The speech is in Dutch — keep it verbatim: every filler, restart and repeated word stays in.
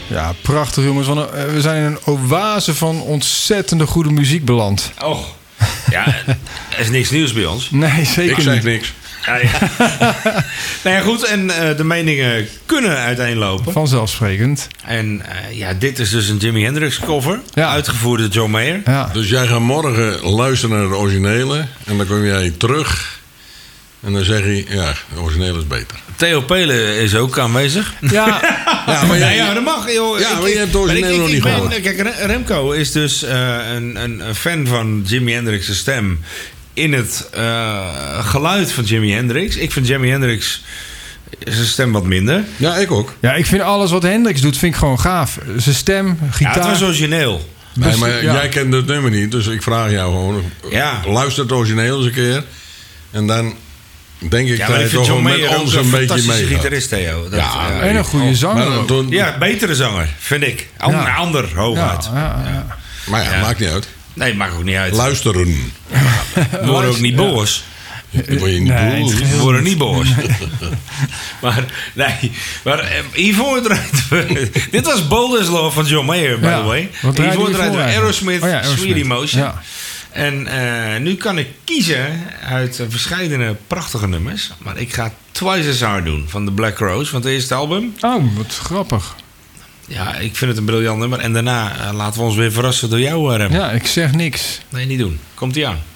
Ja, prachtig jongens. Want, uh, we zijn in een oase van ontzettende goede muziek beland. Oh, ja, er is niks nieuws bij ons. Nee, zeker Ik zeg niet. niks. Ja, ja. Nou ja, goed. En uh, de meningen kunnen uiteenlopen. Vanzelfsprekend. En uh, ja, dit is dus een Jimi Hendrix cover. Ja. Uitgevoerd door John Mayer. Ja. Dus jij gaat morgen luisteren naar de originele. En dan kom jij terug. En dan zeg je, ja, de originele is beter. Theo Pelen is ook aanwezig. Ja, Ja, maar Ja, jij, ja, dat mag, joh. Ja, Ik- maar je hebt de maar originele ik- ik- nog niet ik ben- gehoord. Kijk, Re- Remco is dus uh, een, een, een fan van Jimi Hendrix' stem in het uh, geluid van Jimi Hendrix. Ik vind Jimi Hendrix zijn stem wat minder. ja, ik ook. ja, ik vind alles wat Hendrix doet, vind ik gewoon gaaf. Zijn stem, Ja, gitaar. het was origineel. Nee, Dus, maar ja. jij kent het nummer niet, dus ik vraag jou gewoon. Ja. Luister het origineel eens een keer. En dan denk ik Ja, dat maar je ik vind toch John met Mayer ook ons een een beetje fantastische mee. gitarist, Theo. Dat, Ja, ja, En een goede Oh, zanger. maar ook. toen- ja, betere zanger, vind ik. Ander, Ja. ander hooguit. ja, ja, ja. Maar ja, Ja. maakt niet uit. Nee, maakt ook niet uit. Luisteren. We worden ook niet Ja. boos. Dat word je niet Nee, bedoeld. het is We worden niet boos. maar nee, maar eh, hiervoor draait we... Dit was Boulder's Law van John Mayer, by Ja. the way. Wat draaide Hiervoor je draait voor we eigenlijk? Aerosmith, Oh ja, Aerosmith. Sweet Emotion. Ja. En uh, nu kan ik kiezen uit uh, verschillende prachtige nummers. Maar ik ga Twice as Hard doen van The Black Rose, van het eerste album. Oh, wat grappig. Ja, ik vind het een briljant nummer. En daarna uh, laten we ons weer verrassen door jou, uh, Rem. Ja, ik zeg niks. Nee, niet doen. Komt-ie aan.